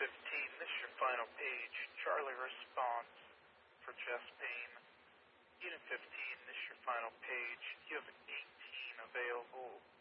this is your final page. Charlie response for chest pain. Unit 15, this is your final page. You have an 18 available.